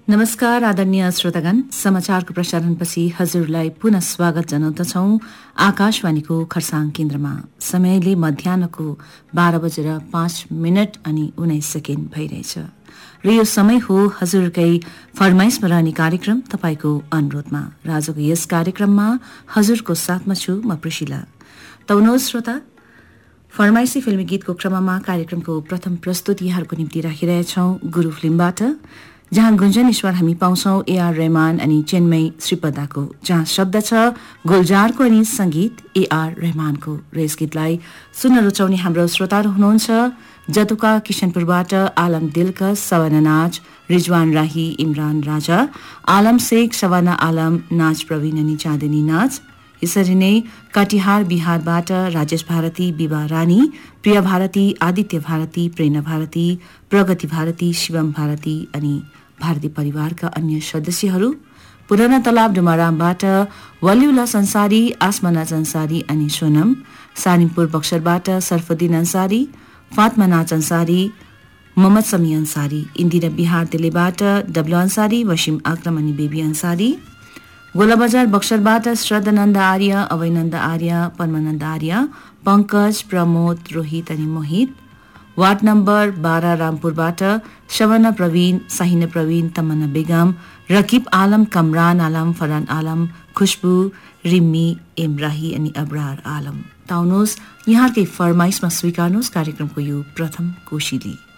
नमस्कार आदरणीय श्रोतागण, समाचारको प्रसारणपछि हजुरलाई पुनः स्वागत जनाउँदछौं आकाशवाणीको खरसाङ केन्द्रमा। समयले मध्याह्नको 12:05 अनि 19 सेकेन्ड भइरहेछ र यो समय हो हजुरकै फरमाइसमा रहने कार्यक्रम तपाईको अनुरोधमा। र आजको यस कार्यक्रममा हजुरको साथमा छु म प्रिशिला। तौनो श्रोता, फरमाइसी फिल्मी गीतको क्रममा कार्यक्रमको प्रथम प्रस्तुति यहाँहरूको निम्ति राखिरहेछौं गुरु फिल्मबाट, जहाँ गुन्जन ईश्वर हामी पाउँछौं AR रहमान अनि चेन्मई श्रीपदाको, जहाँ शब्द छ गुलजारको अनि संगीत AR रहमानको। र यस गीतलाई सुन्न रुचाउने हाम्रो श्रोताहरू हुनुहुन्छ जतुका किशनपुरबाट आलम दिलकश, सवाना नाज, रिजवान राही, इमरान राजा, आलम शेख, सवाना आलम, नाज प्रवीण अनि चाँदनी नाज। यसरी नै कटिहार बिहारबाट राजेश भारती, विभा रानी, प्रिया भारती, आदित्य भारती, प्रेरणा भारती, प्रगति भारती, शिवम भारती अनि भारती परिवारका अन्य सदस्यहरू। पुराना तलाब डुमारामबाट वलिउला संसारी, आसमाना अंसारी अनि सोनम। सानिमपुर बक्सरबाट सरफुद्दीन अंसारी, फातमा नाज अंसारी, मोहम्मद समी अंसारी। इन्दिरा बिहार दिल्लीबाट डब्लु अंसारी, वसिम आक्रम अनि बेबी अंसारी। गोलाबजार बक्सरबाट श्रद्धानन्द आर्य, अभयनन्द आर्य, पद्मानन्द आर्य, पंकज, प्रमोद, रोहित अनि मोहित। वार्ड नम्बर 12 रामपुरबाट शवना प्रवीण, साहिना प्रवीण, तमन्ना बेगम, रकिब आलम, कमरान आलम, फरान आलम, खुशबू, रिम्मी, एमराही अनि अब्रार आलम। ताउनुहोस्, यहाँकै फरमाइसमा स्वीकार्नुहोस् कार्यक्रमको यो प्रथम कोशिली।